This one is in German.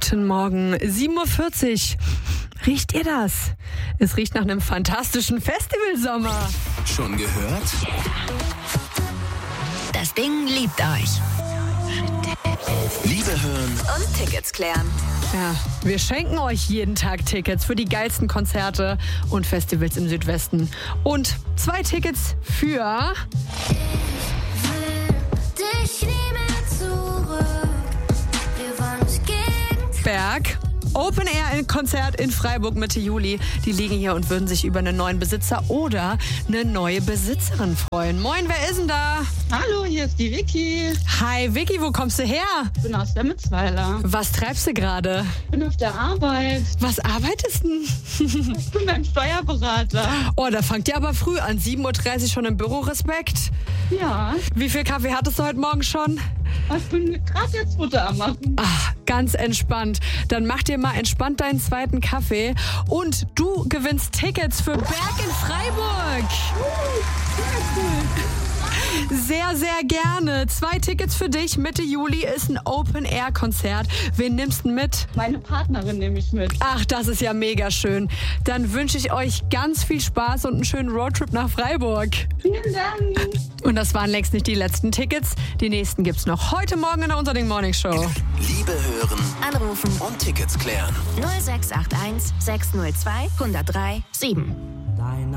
Guten Morgen, 7:40 Uhr. Riecht ihr das? Es riecht nach einem fantastischen Festivalsommer. Schon gehört? Das Ding liebt euch. Liebe hören Und Tickets klären. Ja, wir schenken euch jeden Tag Tickets für die geilsten Konzerte und Festivals im Südwesten. Und 2 Tickets für Dich nie mehr zurück. Wir wollen uns gegen Berg. Open Air Konzert in Freiburg Mitte Juli. Die liegen hier und würden sich über einen neuen Besitzer oder eine neue Besitzerin freuen. Moin, wer ist denn da? Hallo, hier ist die Vicky. Hi Vicky, wo kommst du her? Ich bin aus Demmelsweiler. Was treibst du gerade? Ich bin auf der Arbeit. Was arbeitest denn? Ich bin beim Steuerberater. Oh, da fangt ihr aber früh an. 7:30 Uhr schon im Büro, Respekt. Ja, Wie viel Kaffee hattest du heute Morgen schon? ich bin gerade jetzt Futter am machen. Ach, ganz entspannt. Dann mach dir mal entspannt deinen zweiten Kaffee und du gewinnst Tickets für Berg in Freiburg. Sehr, sehr gerne. 2 Tickets für dich. Mitte Juli ist ein Open-Air-Konzert. Wen nimmst du mit? Meine Partnerin nehme ich mit. Ach, das ist ja mega schön. Dann wünsche ich euch ganz viel Spaß und einen schönen Roadtrip nach Freiburg. Vielen Dank. Und das waren längst nicht die letzten Tickets. Die nächsten gibt's noch heute Morgen in der Unter den Morning Show. Liebe hören Anrufen und Tickets klären. 0681 602 1037.